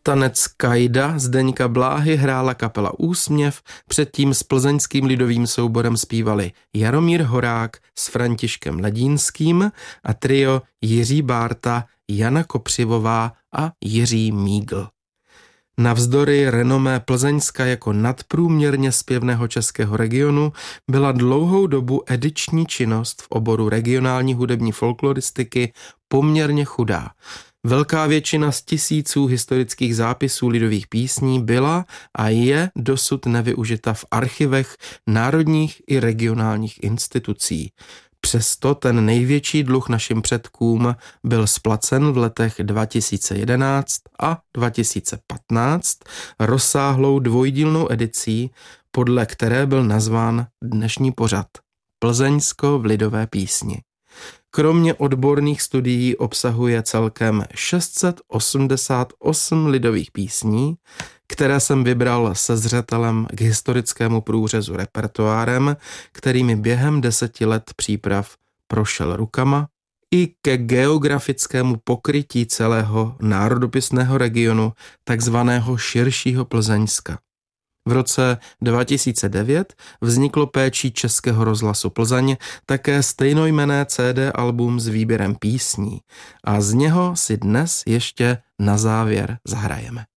Tanec Kajda Zdeňka Bláhy hrála kapela Úsměv, předtím s plzeňským lidovým souborem zpívali Jaromír Horák s Františkem Ledínským a trio Jiří Bárta, Jana Kopřivová a Jiří Mígl. Navzdory renomé Plzeňska jako nadprůměrně zpěvného českého regionu byla dlouhou dobu ediční činnost v oboru regionální hudební folkloristiky poměrně chudá. Velká většina z tisíců historických zápisů lidových písní byla a je dosud nevyužita v archivech národních i regionálních institucí. Přesto ten největší dluh našim předkům byl splacen v letech 2011 a 2015 rozsáhlou dvojdílnou edicí, podle které byl nazván dnešní pořad Plzeňsko v lidové písni. Kromě odborných studií obsahuje celkem 688 lidových písní, které jsem vybral se zřetelem k historickému průřezu repertoárem, kterými během 10 let příprav prošel rukama, i ke geografickému pokrytí celého národopisného regionu, takzvaného širšího Plzeňska. V roce 2009 vzniklo péčí Českého rozhlasu Plzeň také stejnojmenné CD album s výběrem písní a z něho si dnes ještě na závěr zahrajeme.